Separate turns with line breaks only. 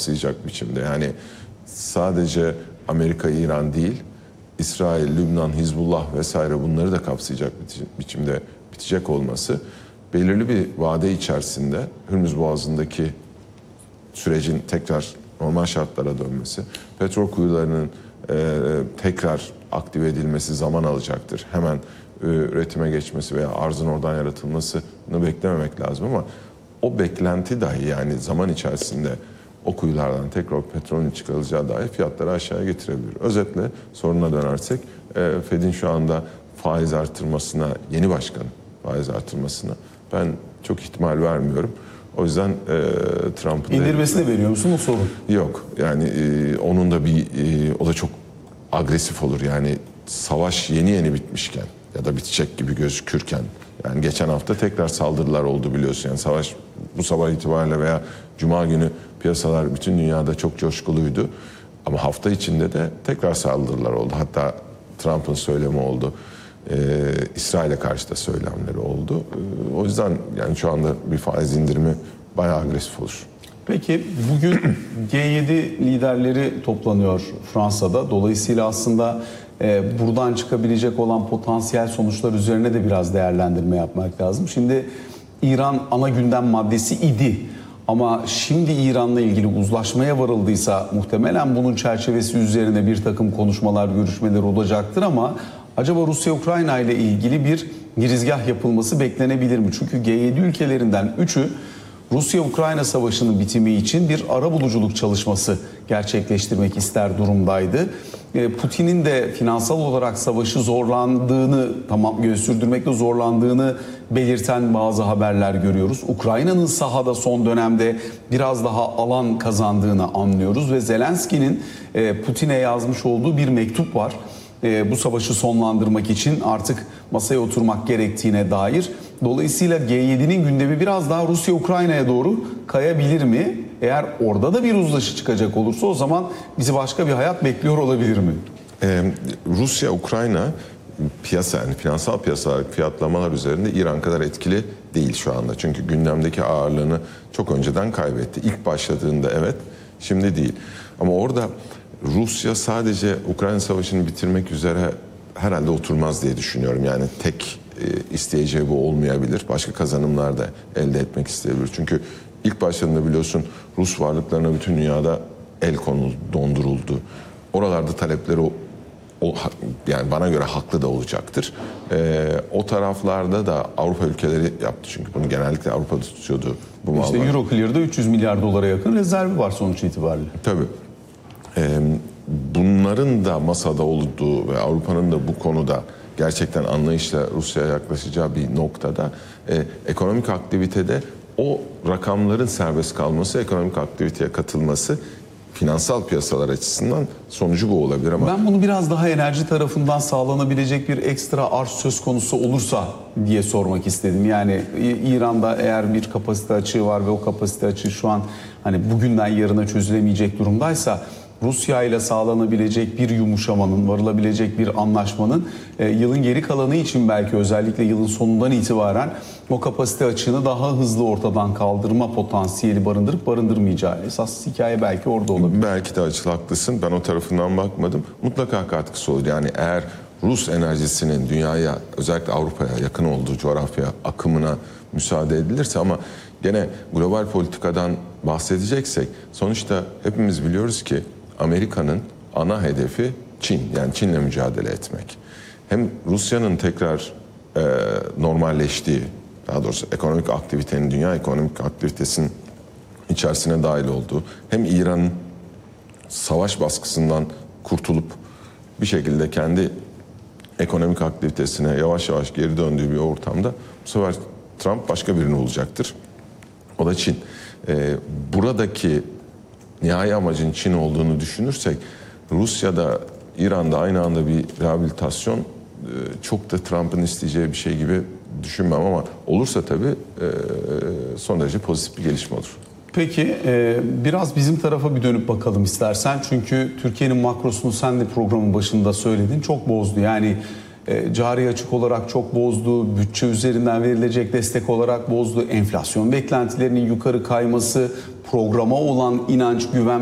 kapsayacak biçimde. Yani sadece Amerika, İran değil, İsrail, Lübnan, Hizbullah vesaire bunları da kapsayacak biçimde bitecek olması belirli bir vade içerisinde Hürmüz Boğazı'ndaki sürecin tekrar normal şartlara dönmesi, petrol kuyularının tekrar aktive edilmesi zaman alacaktır. Hemen üretime geçmesi veya arzın oradan yaratılmasını beklememek lazım ama o beklenti dahi, yani zaman içerisinde o kuyulardan tekrar petrolün çıkarılacağı dahi fiyatları aşağıya getirebilir. Özetle soruna dönersek Fed'in şu anda faiz artırmasına, yeni başkanın faiz artırmasına ben çok ihtimal vermiyorum. O yüzden Trump'ın...
İndirmesine veriyor musun o sorun?
Yok. Yani onun da o da çok agresif olur. Yani savaş yeni bitmişken ya da bitecek gibi gözükürken, yani geçen hafta tekrar saldırılar oldu biliyorsun. Yani savaş bu sabah itibariyle veya Cuma günü piyasalar bütün dünyada çok coşkuluydu. Ama hafta içinde de tekrar saldırılar oldu. Hatta Trump'ın söylemi oldu. İsrail'e karşı da söylemleri oldu. O yüzden yani şu anda bir faiz indirimi bayağı agresif olur.
Peki bugün G7 liderleri toplanıyor Fransa'da. Dolayısıyla aslında buradan çıkabilecek olan potansiyel sonuçlar üzerine de biraz değerlendirme yapmak lazım. Şimdi İran ana gündem maddesi idi. Ama şimdi İran'la ilgili uzlaşmaya varıldıysa muhtemelen bunun çerçevesi üzerine bir takım konuşmalar, görüşmeler olacaktır ama acaba Rusya-Ukrayna ile ilgili bir girizgah yapılması beklenebilir mi? Çünkü G7 ülkelerinden 3'ü Rusya-Ukrayna savaşının bitimi için bir arabuluculuk çalışması gerçekleştirmek ister durumdaydı. Putin'in de finansal olarak savaşı sürdürmekte zorlandığını belirten bazı haberler görüyoruz. Ukrayna'nın sahada son dönemde biraz daha alan kazandığını anlıyoruz ve Zelenski'nin Putin'e yazmış olduğu bir mektup var. Bu savaşı sonlandırmak için artık masaya oturmak gerektiğine dair. Dolayısıyla G7'nin gündemi biraz daha Rusya-Ukrayna'ya doğru kayabilir mi? Eğer orada da bir uzlaşı çıkacak olursa o zaman bizi başka bir hayat bekliyor olabilir mi?
Rusya-Ukrayna piyasa, yani finansal piyasalar fiyatlamalar üzerinde İran kadar etkili değil şu anda. Çünkü gündemdeki ağırlığını çok önceden kaybetti. İlk başladığında evet, şimdi değil. Ama orada Rusya sadece Ukrayna Savaşı'nı bitirmek üzere herhalde oturmaz diye düşünüyorum. Yani tek isteyeceği bu olmayabilir. Başka kazanımlar da elde etmek isteyebilir. Çünkü ilk başladığında biliyorsun Rus varlıklarına bütün dünyada el konuldu, donduruldu. Oralarda talepleri yani bana göre haklı da olacaktır. O taraflarda da Avrupa ülkeleri yaptı çünkü bunu genellikle Avrupa'da tutuyordu bu mallar.
İşte Euroclear'da 300 milyar dolara yakın rezervi var sonuç itibariyle.
Tabii. Bunların da masada olduğu ve Avrupa'nın da bu konuda gerçekten anlayışla Rusya'ya yaklaşacağı bir noktada ekonomik aktivitede o rakamların serbest kalması, ekonomik aktiviteye katılması finansal piyasalar açısından sonucu bu olabilir ama...
Ben bunu biraz daha enerji tarafından sağlanabilecek bir ekstra arz söz konusu olursa diye sormak istedim. Yani İran'da eğer bir kapasite açığı var ve o kapasite açığı şu an hani bugünden yarına çözülemeyecek durumdaysa Rusya ile sağlanabilecek bir yumuşamanın, varılabilecek bir anlaşmanın yılın geri kalanı için belki özellikle yılın sonundan itibaren o kapasite açığını daha hızlı ortadan kaldırma potansiyeli barındırıp barındırmayacağı esas hikaye belki orada olabilir.
Belki de açıl haklısın. Ben o tarafından bakmadım. Mutlaka katkısı olur. Yani eğer Rus enerjisinin dünyaya, özellikle Avrupa'ya yakın olduğu coğrafya akımına müsaade edilirse, ama gene global politikadan bahsedeceksek sonuçta hepimiz biliyoruz ki Amerika'nın ana hedefi Çin, yani Çin'le mücadele etmek. Hem Rusya'nın tekrar normalleştiği, daha doğrusu ekonomik aktivitenin, dünya ekonomik aktivitesinin içerisine dahil olduğu, hem İran'ın savaş baskısından kurtulup bir şekilde kendi ekonomik aktivitesine yavaş yavaş geri döndüğü bir ortamda bu sefer Trump başka birini olacaktır. O da Çin. Buradaki nihai amacın Çin olduğunu düşünürsek Rusya'da, İran'da aynı anda bir rehabilitasyon çok da Trump'ın isteyeceği bir şey gibi düşünmem ama olursa tabii son derece pozitif bir gelişme olur.
Peki biraz bizim tarafa bir dönüp bakalım istersen. Çünkü Türkiye'nin makrosunu sen de programın başında söyledin, çok bozdu. Yani cari açık olarak çok bozdu, bütçe üzerinden verilecek destek olarak bozdu, enflasyon beklentilerinin yukarı kayması, programa olan inanç, güven